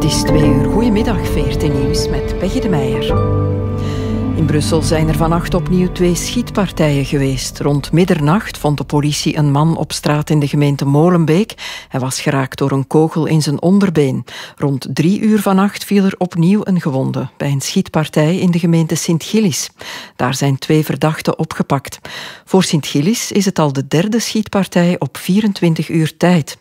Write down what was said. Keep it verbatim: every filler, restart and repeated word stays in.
Het is twee uur. Goedemiddag, V R T Nieuws met Peggy de Meijer. In Brussel zijn er vannacht opnieuw twee schietpartijen geweest. Rond middernacht vond de politie een man op straat in de gemeente Molenbeek. Hij was geraakt door een kogel in zijn onderbeen. Rond drie uur vannacht viel er opnieuw een gewonde bij een schietpartij in de gemeente Sint-Gillis. Daar zijn twee verdachten opgepakt. Voor Sint-Gillis is het al de derde schietpartij op vierentwintig uur tijd.